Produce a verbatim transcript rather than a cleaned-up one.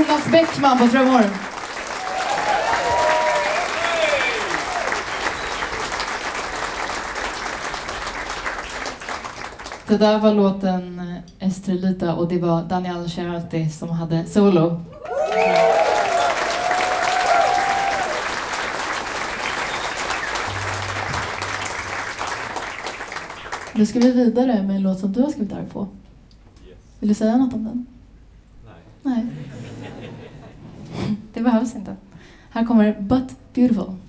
Jonas Bäckman på trummor. Det där var låten Estrelita och det var Daniel Cerati som hade solo. Nu ska vi vidare med en låt som du har skrivit arg på. Vill du säga något om den? Nej. Nej. Det behövs inte. Här kommer But Beautiful.